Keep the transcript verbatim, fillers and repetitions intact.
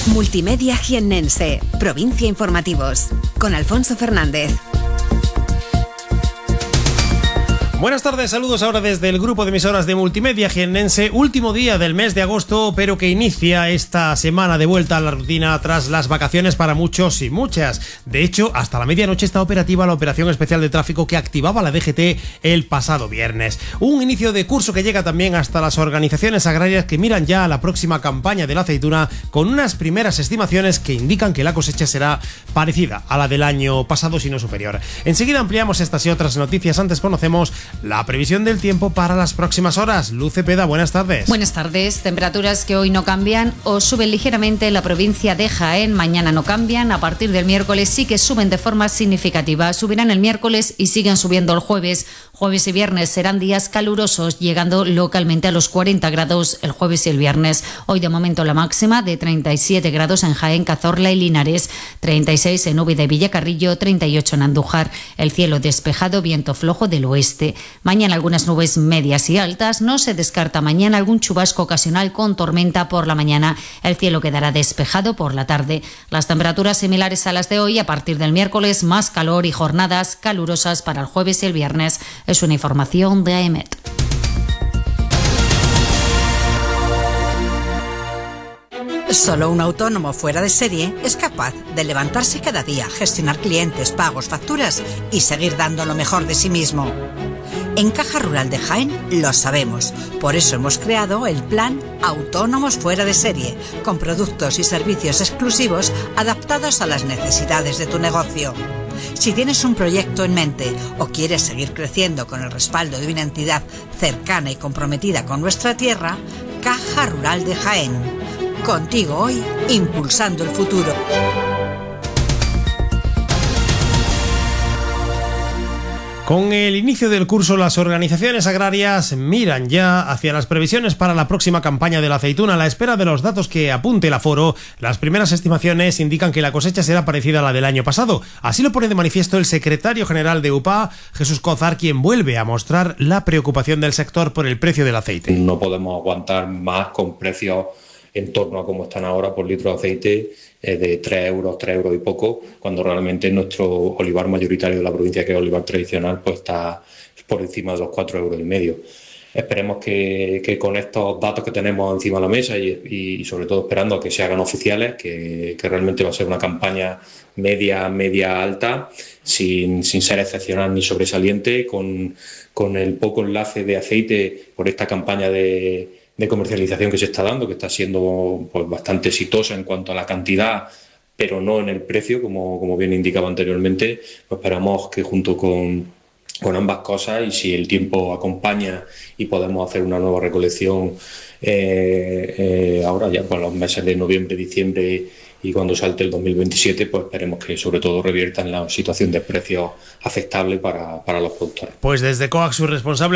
Multimedia Jiennense, Provincia Informativos, con Alfonso Fernández. Buenas tardes, saludos ahora desde el grupo de emisoras de Multimedia Jiennense, último día del mes de agosto, pero que inicia esta semana de vuelta a la rutina tras las vacaciones para muchos y muchas. De hecho, hasta la medianoche está operativa la operación especial de tráfico que activaba la D G T el pasado viernes. Un inicio de curso que llega también hasta las organizaciones agrarias que miran ya a la próxima campaña de la aceituna con unas primeras estimaciones que indican que la cosecha será parecida a la del año pasado, si no superior. Enseguida ampliamos estas y otras noticias. Antes conocemos la previsión del tiempo para las próximas horas. Luz Cepeda, buenas tardes. Buenas tardes. Temperaturas que hoy no cambian o suben ligeramente en la provincia de Jaén. Mañana no cambian. A partir del miércoles sí que suben de forma significativa. Subirán el miércoles y siguen subiendo el jueves. Jueves y viernes serán días calurosos, llegando localmente a los cuarenta grados el jueves y el viernes. Hoy de momento la máxima de treinta y siete grados en Jaén, Cazorla y Linares, treinta y seis en Úbeda y Villacarrillo, treinta y ocho en Andújar. El cielo despejado, viento flojo del oeste. Mañana algunas nubes medias y altas. No se descarta mañana algún chubasco ocasional con tormenta por la mañana. El cielo quedará despejado por la tarde. Las temperaturas similares a las de hoy. A partir del miércoles más calor y jornadas calurosas para el jueves y el viernes. Es una información de AEMET. Solo un autónomo fuera de serie es capaz de levantarse cada día, gestionar clientes, pagos, facturas y seguir dando lo mejor de sí mismo. En Caja Rural de Jaén lo sabemos, por eso hemos creado el plan Autónomos Fuera de Serie, con productos y servicios exclusivos adaptados a las necesidades de tu negocio. Si tienes un proyecto en mente o quieres seguir creciendo con el respaldo de una entidad cercana y comprometida con nuestra tierra, Caja Rural de Jaén. Contigo hoy, impulsando el futuro. Con el inicio del curso, las organizaciones agrarias miran ya hacia las previsiones para la próxima campaña de la aceituna. A la espera de los datos que apunte el aforo, las primeras estimaciones indican que la cosecha será parecida a la del año pasado. Así lo pone de manifiesto el secretario general de U P A, Jesús Cozar, quien vuelve a mostrar la preocupación del sector por el precio del aceite. No podemos aguantar más con precios en torno a como están ahora por litro de aceite eh, de tres euros, tres euros y poco, cuando realmente nuestro olivar mayoritario de la provincia, que es olivar tradicional, pues está por encima de los cuatro euros y medio. Esperemos que, que con estos datos que tenemos encima de la mesa y, y sobre todo esperando a que se hagan oficiales, que, que realmente va a ser una campaña media, media alta, sin, sin ser excepcional ni sobresaliente, con, con el poco enlace de aceite por esta campaña de de comercialización que se está dando, que está siendo pues bastante exitosa en cuanto a la cantidad, pero no en el precio, como, como bien indicaba anteriormente. Pues esperamos que junto con, con ambas cosas, y si el tiempo acompaña y podemos hacer una nueva recolección eh, eh, ahora ya por los meses de noviembre, diciembre y cuando salte el dos mil veintisiete, pues esperemos que sobre todo revierta en la situación de precios aceptable para, para los productores. Pues desde C O A C, su responsable